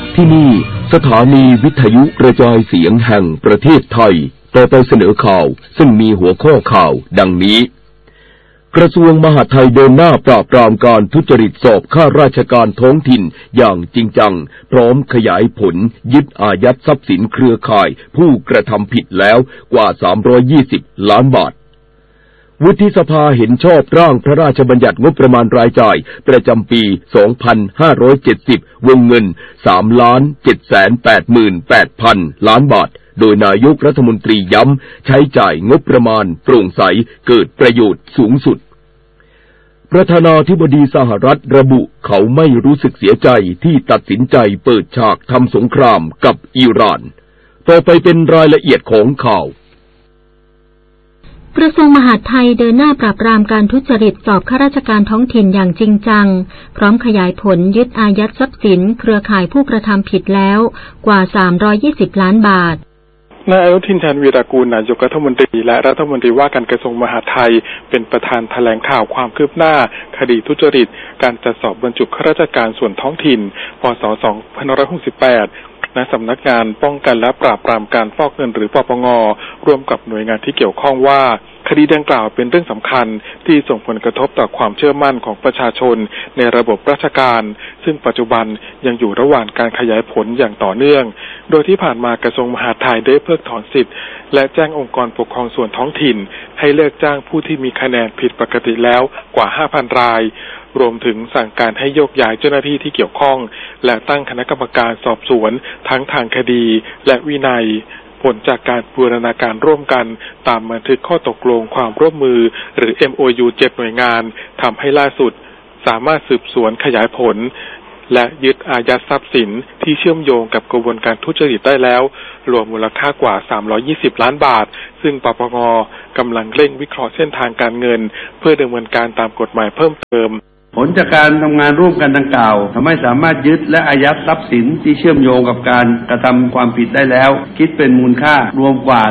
ที่นี่สถานีวิทยุกระจายเสียงแห่งประเทศไทยต่อไปเสนอข่าวซึ่งมีหัวข้อข่าวดังนี้กระทรวงมหาดไทยเดินหน้าปราบปรามการทุจริตสอบข้าราชการท้องถิ่นอย่างจริงจังพร้อมขยายผลยึดอายัดทรัพย์สินเครือข่ายผู้กระทำผิดแล้วกว่า320 ล้านบาทวุฒิสภาเห็นชอบร่างพระราชบัญญัติงบประมาณรายจ่ายประจำปี 2570 วงเงิน 3,788,000 ล้านบาทโดยนายกรัฐมนตรีย้ำใช้จ่ายงบประมาณโปร่งใสเกิดประโยชน์สูงสุดประธานาธิบดีสหรัฐระบุเขาไม่รู้สึกเสียใจที่ตัดสินใจเปิดฉากทำสงครามกับอิหร่านต่อไปเป็นรายละเอียดของข่าวกระทรวงมหาดไทยเดินหน้าปราบปรามการทุจริตสอบข้าราชการท้องถิ่นอย่างจริงจังพร้อมขยายผลยึดอายัดทรัพย์สินเครือข่ายผู้กระทำผิดแล้วกว่า320 ล้านบาทนายอนุทิน ชาญวีรกูลนายกรัฐมนตรีและรัฐมนตรีว่าการกระทรวงมหาดไทยเป็นประธานแถลงข่าวความคืบหน้าคดีทุจริตการจัดสอบบรรจุข้าราชการส่วนท้องถิ่นพ.ศ. 2568ณสำนักงานป้องกันและปราบปรามการฟอกเงินหรือปปง.ร่วมกับหน่วยงานที่เกี่ยวข้องว่าคดีดังกล่าวเป็นเรื่องสำคัญที่ส่งผลกระทบต่อความเชื่อมั่นของประชาชนในระบบราชการซึ่งปัจจุบันยังอยู่ระหว่างการขยายผลอย่างต่อเนื่องโดยที่ผ่านมากระทรวงมหาดไทยได้เพิกถอนสิทธิ์และแจ้งองค์กรปกครองส่วนท้องถิ่นให้เลิกจ้างผู้ที่มีคะแนนผิดปกติแล้วกว่า 5,000 รายรวมถึงสั่งการให้โยกย้ายเจ้าหน้าที่ที่เกี่ยวข้องและตั้งคณะกรรมการสอบสวนทั้งทางคดีและวินัยผลจากการบูรณาการร่วมกันตามบันทึกข้อตกลงความร่วมมือหรือ MOU 7 หน่วยงานทำให้ล่าสุดสามารถสืบสวนขยายผลและยึดอายัดทรัพย์สินที่เชื่อมโยงกับกระบวนการทุจริตได้แล้วรวมมูลค่ากว่า320 ล้านบาทซึ่งปปง.กำลังเร่งวิเคราะห์เส้นทางการเงินเพื่อดำเนินการตามกฎหมายเพิ่มเติมผลจากการทำงานร่วมกันดังกล่าวทำให้สามารถยึดและอายัดทรัพย์สินที่เชื่อมโยงกับการกระทำความผิดได้แล้วคิดเป็นมูลค่ารวมกว่า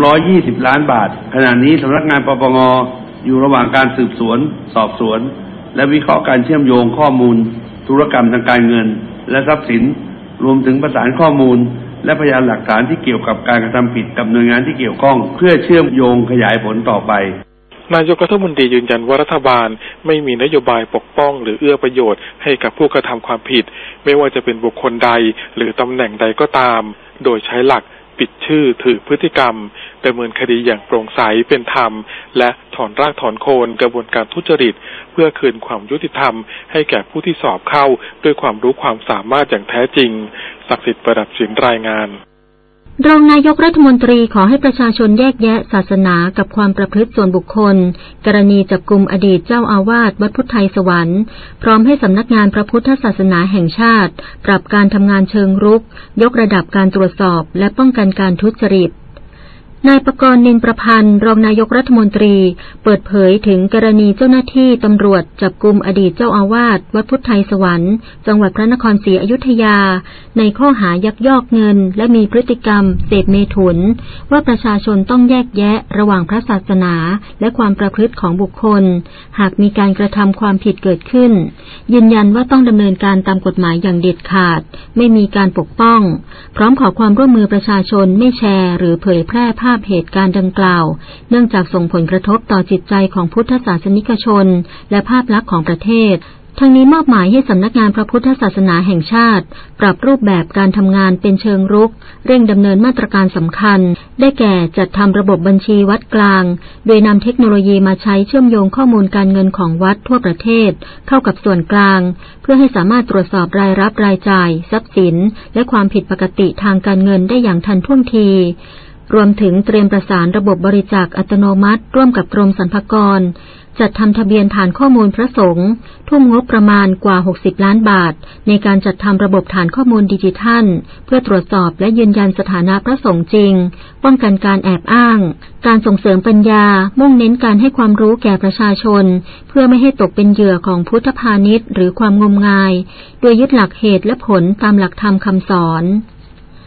320 ล้านบาทขณะนี้สำนักงานปปง.อยู่ระหว่างการสืบสวนสอบสวนและวิเคราะห์การเชื่อมโยงข้อมูลธุรกรรมทางการเงินและทรัพย์สินรวมถึงประสานข้อมูลและพยานหลักฐานที่เกี่ยวกับการกระทำผิดกับหน่วยงานที่เกี่ยวข้องเพื่อเชื่อมโยงขยายผลต่อไปนายกรัฐมนตรียืนยันว่ารัฐบาลไม่มีนโยบายปกป้องหรือเอื้อประโยชน์ให้กับผู้กระทำความผิดไม่ว่าจะเป็นบุคคลใดหรือตำแหน่งใดก็ตามโดยใช้หลักปิดชื่อถือพฤติกรรมดำเนินคดีอย่างโปร่งใสเป็นธรรมและถอนรากถอนโคนกระบวนการทุจริตเพื่อคืนความยุติธรรมให้แก่ผู้ที่สอบเข้าด้วยความรู้ความสามารถอย่างแท้จริงศักดิ์สิทธิ์ประดับศิลป์รายงานรองนายกรัฐมนตรีขอให้ประชาชนแยกแยะศาสนากับความประพฤติส่วนบุคคลกรณีจับกุมอดีตเจ้าอาวาสวัดพุทธไทยสวรรค์พร้อมให้สำนักงานพระพุทธศาสนาแห่งชาติปรับการทำงานเชิงรุกยกระดับการตรวจสอบและป้องกันการทุจริตนายประกรณ์ นินประพันธ์รองนายกรัฐมนตรีเปิดเผยถึงกรณีเจ้าหน้าที่ตำรวจจับกุมอดีตเจ้าอาวาสวัดพุทธไทยสวรรค์จังหวัดพระนครศรีอยุธยาในข้อหายักยอกเงินและมีพฤติกรรมเสพเมถุนว่าประชาชนต้องแยกแยะระหว่างพระศาสนาและความประพฤติของบุคคลหากมีการกระทำความผิดเกิดขึ้นยืนยันว่าต้องดำเนินการตามกฎหมายอย่างเด็ดขาดไม่มีการปกป้องพร้อมขอความร่วมมือประชาชนไม่แชร์หรือเผยแพร่ภาพเหตุการณ์ดังกล่าวเนื่องจากส่งผลกระทบต่อจิตใจของพุทธศาสนิกชนและภาพลักษณ์ของประเทศทั้งนี้มอบหมายให้สำนักงานพระพุทธศาสนาแห่งชาติปรับรูปแบบการทำงานเป็นเชิงรุกเร่งดำเนินมาตรการสำคัญได้แก่จัดทำระบบบัญชีวัดกลางโดยนำเทคโนโลยีมาใช้เชื่อมโยงข้อมูลการเงินของวัดทั่วประเทศเข้ากับส่วนกลางเพื่อให้สามารถตรวจสอบรายรับรายจ่ายทรัพย์สินและความผิดปกติทางการเงินได้อย่างทันท่วงทีรวมถึงเตรียมประสานระบบบริจาคอัตโนมัติร่วมกับกรมสรรพากรจัดทำทะเบียนฐานข้อมูลพระสงฆ์ทุ่มงบประมาณกว่า60 ล้านบาทในการจัดทำระบบฐานข้อมูลดิจิทัลเพื่อตรวจสอบและยืนยันสถานะพระสงฆ์จริงป้องกันการแอบอ้างการส่งเสริมปัญญามุ่งเน้นการให้ความรู้แก่ประชาชนเพื่อไม่ให้ตกเป็นเหยื่อของพุทธพาณิชย์หรือความงมงายโดยยึดหลักเหตุและผลตามหลักธรรมคำสอน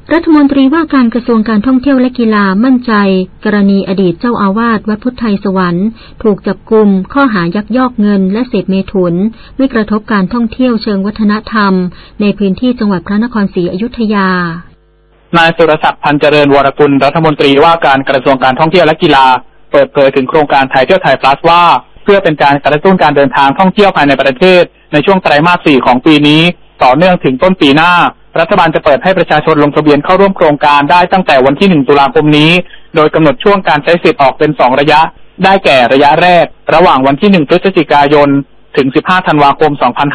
รัฐมนตรีว่าการกระทรวงการท่องเที่ยวและกีฬามั่นใจกรณีอดีตเจ้าอาวาสวัดพุทธไทยสวรรค์ถูกจับกุมข้อหายักยอกเงินและเสพเมถุนไม่กระทบการท่องเที่ยวเชิงวัฒนธรรมในพื้นที่จังหวัดพระนครศรีอยุธยานายสุรศักดิ์พันเจริญวรกุลรัฐมนตรีว่าการกระทรวงการท่องเที่ยวและกีฬาเปิดเผยถึงโครงการไทยเที่ยวไทย Plus ว่าเพื่อเป็นการกระตุ้นการเดินทางท่องเที่ยวภายในประเทศในช่วงไตรมาส 4 ของปีนี้ต่อเนื่องถึงต้นปีหน้ารัฐบาลจะเปิดให้ประชาชนลงทะเบียนเข้าร่วมโครงการได้ตั้งแต่วันที่ 1 ตุลาคมนี้โดยกำหนดช่วงการใช้สิทธิ์ออกเป็น 2 ระยะได้แก่ระยะแรกระหว่างวันที่ 1 พฤศจิกายนถึง 15 ธันวาคม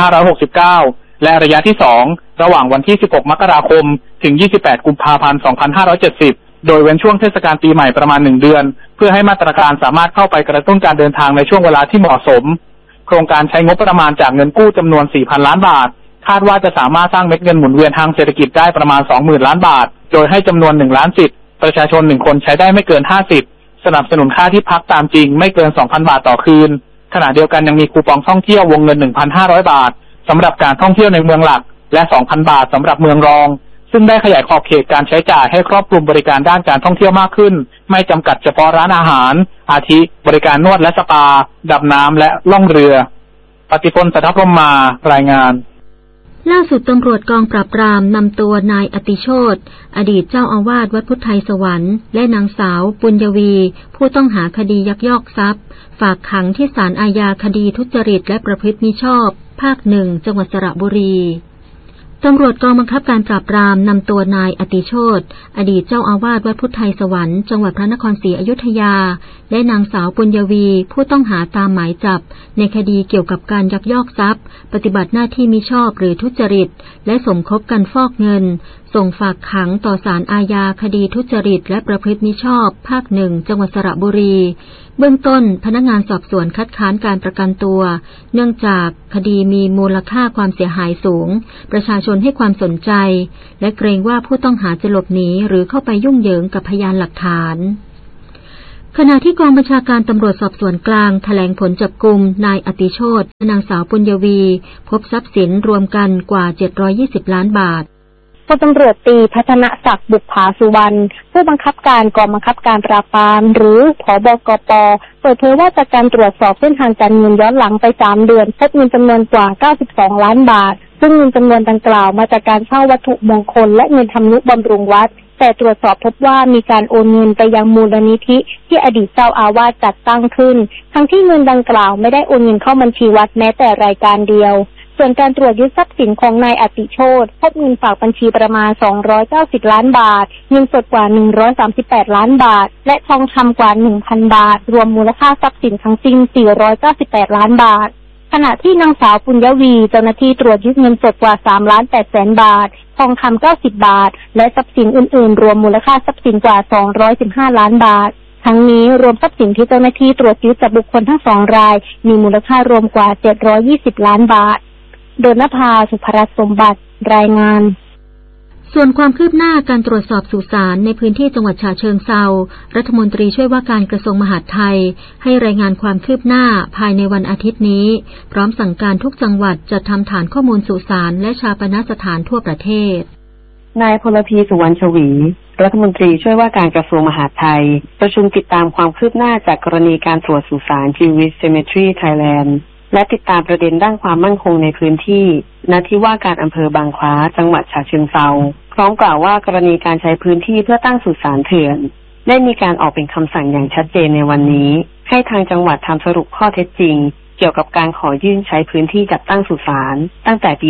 2569 และระยะที่ 2 ระหว่างวันที่ 16 มกราคมถึง 28 กุมภาพันธ์ 2570 โดยเว้นช่วงเทศกาลปีใหม่ประมาณ 1 เดือนเพื่อให้มาตรการสามารถเข้าไปกระตุ้นการเดินทางในช่วงเวลาที่เหมาะสมโครงการใช้งบประมาณจากเงินกู้จำนวน 4,000 ล้านบาทคาดว่าจะสามารถสร้างเม็ดเงินหมุนเวียนทางเศรษฐกิจได้ประมาณ 20,000 ล้านบาทโดยให้จำนวน1ล้านสิทธิ์ประชาชน1คนใช้ได้ไม่เกิน5สิทธิ์สนับสนุนค่าที่พักตามจริงไม่เกิน 2,000 บาทต่อคืนขณะเดียวกันยังมีคูปองท่องเที่ยววงเงิน 1,500 บาทสำหรับการท่องเที่ยวในเมืองหลักและ 2,000 บาทสำหรับเมืองรองซึ่งได้ขยายขอบเขตการใช้จ่ายให้ครอบคลุมบริการด้านการท่องเที่ยวมากขึ้นไม่จำกัดเฉพาะร้านอาหารอาทิบริการนวดและสปาดำน้ำและล่องเรือปฏิพล สัทธพรหมมารายงานล่าสุดตำรวจกองปราบปรามนำตัวนายอติโชติอดีตเจ้าอาวาสวัดพุทธไทยสวรรค์และนางสาวปุญญวีผู้ต้องหาคดียักยอกทรัพย์ฝากขังที่ศาลอาญาคดีทุจริตและประพฤติมิชอบภาค 1 จังหวัดสระบุรีตำรวจกองบังคับการปราบปรามนำตัวนายอติโชติอดีตเจ้าอาวาสวัดพุทธไทยสวรรค์จังหวัดพระนครศรีอยุธยาและนางสาวปุญญวีผู้ต้องหาตามหมายจับในคดีเกี่ยวกับการยักยอกทรัพย์ปฏิบัติหน้าที่มิชอบหรือทุจริตและสมคบกันฟอกเงินส่งฝากขังต่อศาลอาญาคดีทุจริตและประพฤติมิชอบภาค 1 จังหวัดสระบุรีเบื้องต้นพนักงานสอบสวนคัดค้านการประกันตัวเนื่องจากคดีมีมูลค่าความเสียหายสูงประชาชนให้ความสนใจและเกรงว่าผู้ต้องหาจะหลบหนีหรือเข้าไปยุ่งเหยิงกับพยานหลักฐานขณะที่กองบัญชาการตำรวจสอบสวนกลางแถลงผลจับกุมนายอติโชติและนางสาวปุญญวีพบทรัพย์สินรวมกันกว่า720ล้านบาทพลตำรวจตรีพัฒนศักดิ์บุภาสุวรรณผู้บังคับการกองบังคับการปราบปรามหรือผบกป.เปิดเผยว่าจากการตรวจสอบเส้นทางการเงินย้อนหลังไป3เดือนพบเงินจำนวนกว่า92ล้านบาทซึ่งเงินจำนวนดังกล่าวมาจากการเช่าวัตถุมงคลและเงินทำนุบำรุงวัดแต่ตรวจสอบพบว่ามีการโอนเงินไปยังมูลนิธิที่อดีตเจ้าอาวาสจัดตั้งขึ้นทั้งที่เงินดังกล่าวไม่ได้โอนเงินเข้าบัญชีวัดแม้แต่รายการเดียวส่วนการตรวจยึดทรัพย์สินของนายอติโชติพบเงินฝากบัญชีประมาณ290ล้านบาทเงินสดกว่า138ล้านบาทและทองคำกว่า 1,000 บาทรวมมูลค่าทรัพย์สินทั้งสิ้น498ล้านบาทขณะที่นางสาวปุญญวีเจ้าหน้าที่ตรวจยึดเงินสดกว่า3,800,000 บาททองคำ90บาทและทรัพย์สินอื่นๆรวมมูลค่าทรัพย์สินกว่า215ล้านบาททั้งนี้รวมทรัพย์สินที่เจ้าหน้าที่ตรวจยึดจากบุคคลทั้ง2รายมีมูลค่ารวมกว่า720ล้านบาทโดนภาสุภรัตน์สมบัติรายงานส่วนความคืบหน้าการตรวจสอบสุสานในพื้นที่จังหวัดฉะเชิงเทรารัฐมนตรีช่วยว่าการกระทรวงมหาดไทยให้รายงานความคืบหน้าภายในวันอาทิตย์นี้พร้อมสั่งการทุกจังหวัดจัดทำฐานข้อมูลสุสานและฌาปนสถานทั่วประเทศนายพลพีสุวรรณชวีรัฐมนตรีช่วยว่าการกระทรวงมหาดไทยประชุมติดตามความคืบหน้าจากกรณีการตรวจสุสาน Jewish Cemetery Thailandและติดตามประเด็นด้านความมั่นคงในพื้นที่ณที่ว่าการอำเภอบางคล้าจังหวัดฉะเชิงเทราพร้อมกล่าวว่ากรณีการใช้พื้นที่เพื่อตั้งสุสานเถื่อนได้มีการออกเป็นคำสั่งอย่างชัดเจนในวันนี้ให้ทางจังหวัดทำสรุปข้อเท็จจริงเกี่ยวกับการขอยื่นใช้พื้นที่จัดตั้งสุสานตั้งแต่ปี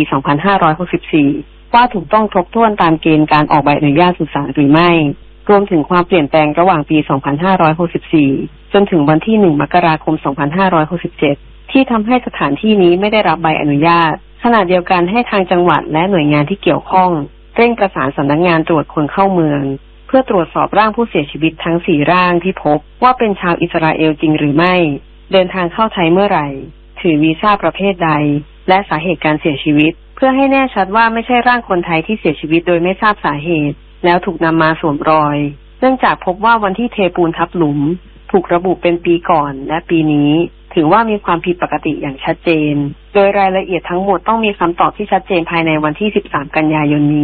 2564 ว่าถูกต้องครบถ้วนตามเกณฑ์การออกใบอนุญาตสุสานหรือไม่รวมถึงความเปลี่ยนแปลงระหว่างปี 2564 จนถึงวันที่ 1 มกราคม 2567ที่ทำให้สถานที่นี้ไม่ได้รับใบอนุญาตขณะเดียวกันให้ทางจังหวัดและหน่วยงานที่เกี่ยวข้องเร่งประสานสำนักงานตรวจคนเข้าเมืองเพื่อตรวจสอบร่างผู้เสียชีวิตทั้ง4ร่างที่พบว่าเป็นชาวอิสราเอลจริงหรือไม่เดินทางเข้าไทยเมื่อไหร่ถือวีซ่าประเภทใดและสาเหตุการเสียชีวิตเพื่อให้แน่ชัดว่าไม่ใช่ร่างคนไทยที่เสียชีวิตโดยไม่ทราบสาเหตุแล้วถูกนำมาสวมรอยเนื่องจากพบว่าวันที่เทปูนทับหลุมถูกระบุเป็นปีก่อนและปีนี้ถือว่ามีความผิดปกติอย่างชัดเจนโดยรายละเอียดทั้งหมดต้องมีคำตอบที่ชัดเจนภายในวันที่13 กันยายนนี้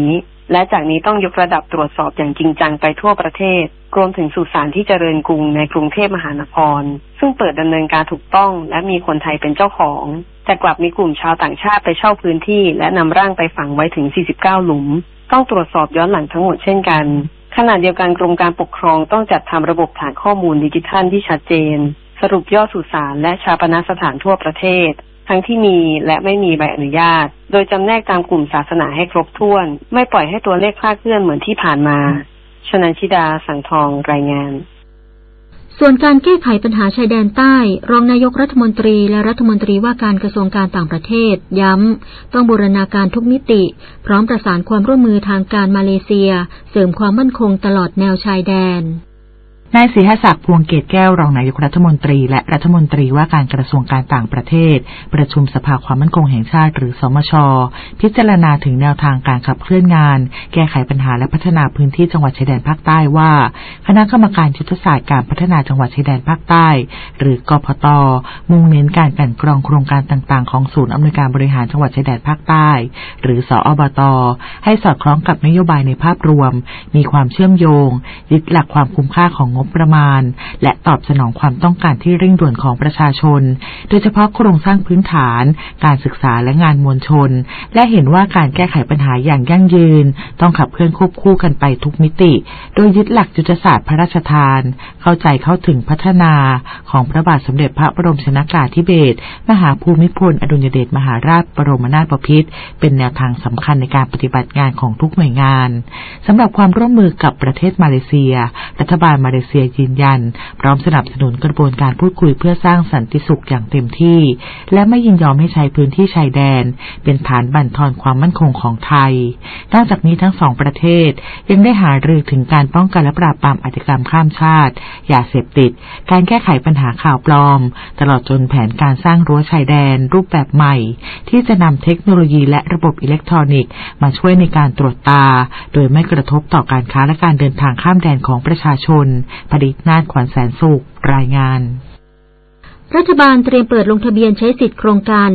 และจากนี้ต้องยกระดับตรวจสอบอย่างจริงจังไปทั่วประเทศรวมถึงสุสานที่เจริญกรุงในกรุงเทพมหานครซึ่งเปิดดำเนินการถูกต้องและมีคนไทยเป็นเจ้าของแต่กลับมีกลุ่มชาวต่างชาติไปเช่าพื้นที่และนำร่างไปฝังไว้ถึง49หลุมต้องตรวจสอบย้อนหลังทั้งหมดเช่นกันขณะเดียวกันกรมการปกครองต้องจัดทำระบบฐานข้อมูลดิจิทัลที่ชัดเจนสรุปยอดสุสานและชาปนสถานทั่วประเทศทั้งที่มีและไม่มีใบอนุญาตโดยจำแนกตามกลุ่มศาสนาให้ครบถ้วนไม่ปล่อยให้ตัวเลขคลาดเคลื่อนเหมือนที่ผ่านมาชนันชิดาสังทองรายงานส่วนการแก้ไขปัญหาชายแดนใต้รองนายกรัฐมนตรีและรัฐมนตรีว่าการกระทรวงการต่างประเทศย้ำต้องบูรณาการทุกมิติพร้อมประสานความร่วมมือทางการมาเลเซียเสริมความมั่นคงตลอดแนวชายแดนนายศรีหศักดิ์พวงเกตแก้วรองนายกรัฐมนตรีและรัฐมนตรีว่าการกระทรวงการต่างประเทศประชุมสภาความมั่นคงแห่งชาติหรือสมช.พิจารณาถึงแนวทางการขับเคลื่อนงานแก้ไขปัญหาและพัฒนาพื้นที่จังหวัดชายแดนภาคใต้ว่าคณะกรรมการยุทธศาสตร์การพัฒนาจังหวัดชายแดนภาคใต้หรือกพต.มุ่งเน้นการกลั่นกรองโครงการต่างๆของศูนย์อำนวยการบริหารจังหวัดชายแดนภาคใต้หรือสอบต.ให้สอดคล้องกับนโยบายในภาพรวมมีความเชื่อมโยงยึดหลักความคุ้มค่าของงบประมาณและตอบสนองความต้องการที่เร่งด่วนของประชาชนโดยเฉพาะโครงสร้างพื้นฐานการศึกษาและงานมวลชนและเห็นว่าการแก้ไขปัญหาอย่างยั่งยืนต้องขับเคลื่อนควบคู่กันไปทุกมิติโดยยึดหลักยุทธศาสตร์พระราชทานเข้าใจเข้าถึงพัฒนาของพระบาทสมเด็จพระบรมชนกาธิเบศรมหาภูมิพลอดุลยเดชมหาราชบรมนาถบพิตรเป็นแนวทางสำคัญในการปฏิบัติงานของทุกหน่วยงานสำหรับความร่วมมือกับประเทศมาเลเซียรัฐบาลมาเลเซียยืนยันพร้อมสนับสนุนกระบวนการพูดคุยเพื่อสร้างสันติสุขอย่างเต็มที่และไม่ยินยอมให้ใช้พื้นที่ชายแดนเป็นฐานบั่นทอนความมั่นคงของไทยนอกจากนี้ทั้งสองประเทศยังได้หารือถึงการป้องกันและปราบปรามอาชญากรรมข้ามชาติยาเสพติดการแก้ไขปัญหาข่าวปลอมตลอดจนแผนการสร้างรั้วชายแดนรูปแบบใหม่ที่จะนำเทคโนโลยีและระบบอิเล็กทรอนิกส์มาช่วยในการตรวจตาโดยไม่กระทบต่อการค้าและการเดินทางข้ามแดนของประชาชนผลิตนาฏขวัญแสนสุขรายงานรัฐบาลเตรียมเปิดลงทะเบียนใช้สิทธิโครงการ